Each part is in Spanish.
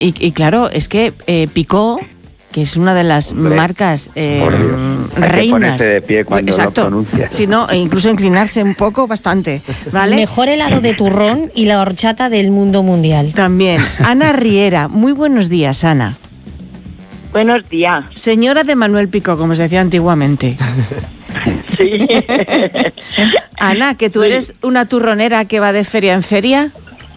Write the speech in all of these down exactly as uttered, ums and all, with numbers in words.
Y, y claro, es que eh, Picó, que es una de las Hombre, marcas eh, reinas. De pie cuando Exacto. Lo pronuncia. Si no, e incluso inclinarse un poco, bastante. ¿Vale? Mejor helado de turrón y la horchata del mundo mundial. También. Ana Riera. Muy buenos días, Ana. Buenos días. Señora de Manuel Picó, como se decía antiguamente. Sí. Ana, que tú eres una turronera que va de feria en feria.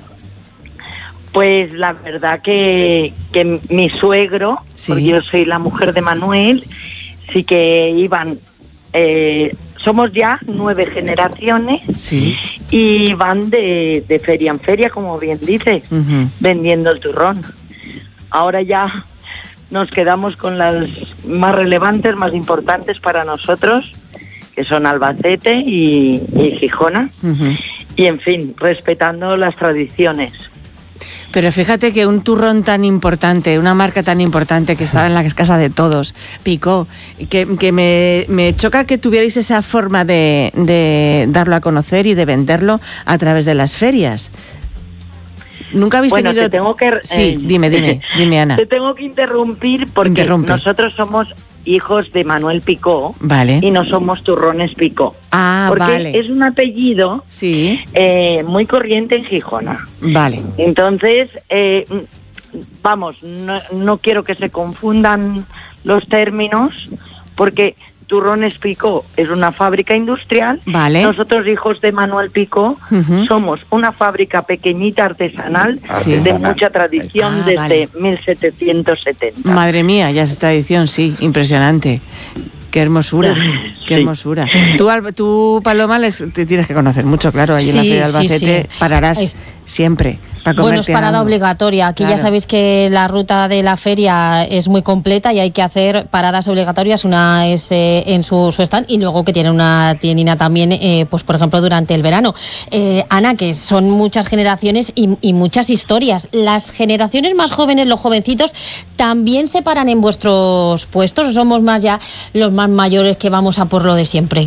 Pues la verdad que, que mi suegro, sí. porque yo soy la mujer de Manuel, sí que iban, eh, somos ya nueve generaciones, sí. y van de, de feria en feria, como bien dices, uh-huh. vendiendo el turrón. Ahora ya nos quedamos con las más relevantes, más importantes para nosotros, que son Albacete y, y Gijona, uh-huh. y en fin, respetando las tradiciones. Pero fíjate que un turrón tan importante, una marca tan importante que estaba en la casa de todos, Picó, que, que me, me choca que tuvierais esa forma de, de darlo a conocer y de venderlo a través de las ferias. Nunca habéis bueno, tenido... te tengo que... Sí, eh, dime, dime, dime, Ana. Te tengo que interrumpir porque Interrumpe. Nosotros somos hijos de Manuel Picó, vale. y no somos turrones Picó. Ah, porque vale. es un apellido sí. eh, muy corriente en Gijona. Vale. Entonces, eh, vamos, no, no quiero que se confundan los términos, porque Turrones Picó es una fábrica industrial. Vale. Nosotros, hijos de Manuel Picó, uh-huh. somos una fábrica pequeñita artesanal, sí. de mucha tradición, ah, desde vale. mil setecientos setenta. Madre mía, ya es tradición, sí, impresionante. Qué hermosura, qué sí. hermosura. Tú, tú, Paloma, les, te tienes que conocer mucho, claro, allí sí, en la Feria de Albacete, sí, sí. pararás es... siempre. Bueno, es parada obligatoria. Aquí claro. ya sabéis que la ruta de la feria es muy completa y hay que hacer paradas obligatorias. Una es eh, en su, su stand y luego que tiene una tiendina también, eh, pues por ejemplo, durante el verano. Eh, Ana, que son muchas generaciones y, y muchas historias. ¿Las generaciones más jóvenes, los jovencitos, también se paran en vuestros puestos o somos más ya los más mayores que vamos a por lo de siempre?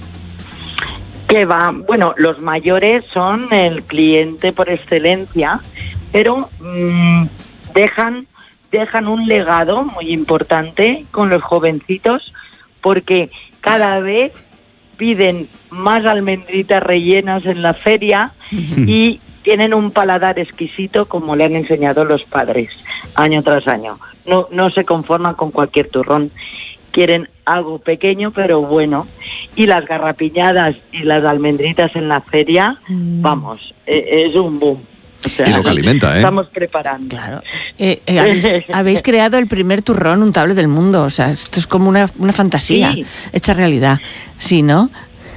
Que va, bueno, los mayores son el cliente por excelencia, pero mmm, dejan, dejan un legado muy importante con los jovencitos, porque cada vez piden más almendritas rellenas en la feria y tienen un paladar exquisito como le han enseñado los padres año tras año. No, no se conforman con cualquier turrón. Quieren algo pequeño pero bueno, y las garrapiñadas y las almendritas en la feria, mm. vamos, eh, es un boom. O sea, y lo que alimenta, ¿eh? Estamos preparando. Claro. Eh, eh, habéis, habéis creado el primer turrón untable del mundo, o sea, esto es como una, una fantasía sí. hecha realidad, ¿sí, no?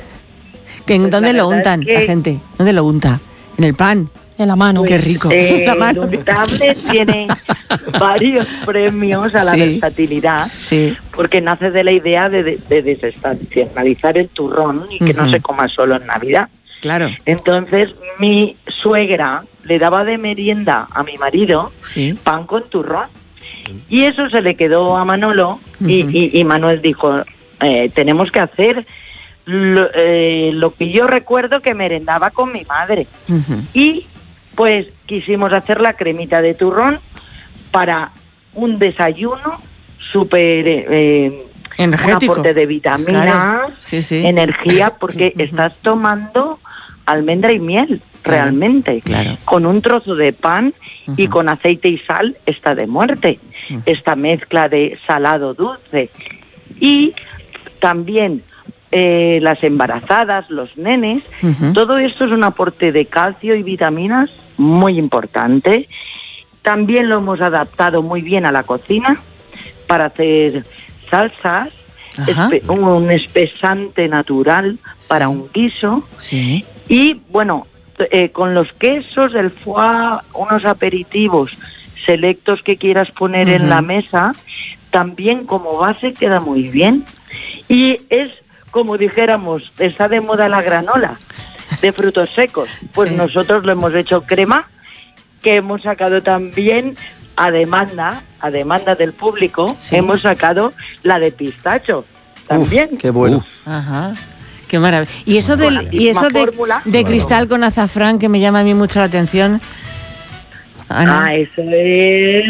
Pues ¿Dónde lo untan es que... la gente? ¿Dónde lo unta? ¿En el pan? En la mano. Pues, qué rico. Eh, la mano. El untable tiene varios premios a la sí, versatilidad, sí. porque nace de la idea de, de, de desestacionalizar el turrón y que uh-huh. no se coma solo en Navidad. Claro. Entonces, mi suegra le daba de merienda a mi marido sí. pan con turrón. Y eso se le quedó a Manolo uh-huh. y, y, y Manuel dijo, eh, tenemos que hacer lo, eh, lo que yo recuerdo que merendaba con mi madre. Uh-huh. Y pues quisimos hacer la cremita de turrón para un desayuno súper eh, energético, un aporte de vitaminas, claro. sí, sí. energía, porque uh-huh. estás tomando almendra y miel, claro. realmente, claro. con un trozo de pan uh-huh. y con aceite y sal está de muerte, uh-huh. esta mezcla de salado dulce. Y también eh, las embarazadas, los nenes, uh-huh. todo esto es un aporte de calcio y vitaminas muy importante. También lo hemos adaptado muy bien a la cocina para hacer salsas, espe- un espesante natural sí. para un guiso. Sí. Y bueno, eh, con los quesos, el foie, unos aperitivos selectos que quieras poner uh-huh. en la mesa, también como base queda muy bien. Y es como dijéramos, está de moda la granola de frutos secos. Pues sí. nosotros lo hemos hecho crema, que hemos sacado también a demanda, a demanda del público, sí. hemos sacado la de pistacho también. Uf, qué bueno. Uf. Ajá. Qué maravilla. Y eso del y eso de, de cristal con azafrán, que me llama a mí mucho la atención. Ana? Ah, eso es